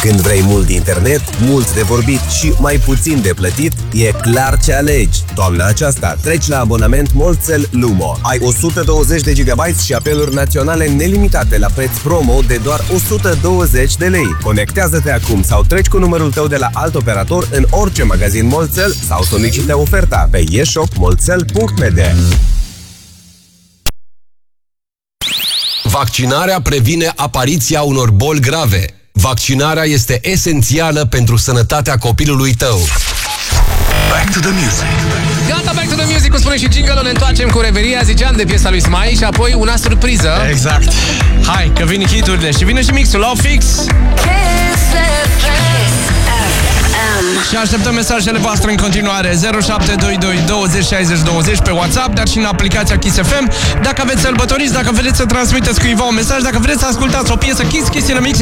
Când vrei mult internet, mult de vorbit și mai puțin de plătit, e clar ce alegi. Toamna aceasta treci la abonament Molcel Lumo. Ai 120 de GB și apeluri naționale nelimitate la preț promo de doar 120 de lei. Conectează-te acum sau treci cu numărul tău de la alt operator în orice magazin Molcel sau solicită oferta pe eshopmolcel.md. Vaccinarea previne apariția unor boli grave. Vaccinarea este esențială pentru sănătatea copilului tău. Back to the music. Gata, Back to the Music, cum spune și jingle, ne întoarcem cu Reveria, ziceam de piesa lui Smai și apoi una surpriză. Exact. Hai, că vin hiturile și vine și mixul la fix. Și așteptăm mesajele voastre în continuare 0722 20 60 20 pe WhatsApp, dar și în aplicația Kiss FM. Dacă aveți sărbătoriți, dacă vreți să transmiteți cuiva un mesaj, dacă vreți să ascultați o piesă Kiss in a Mix,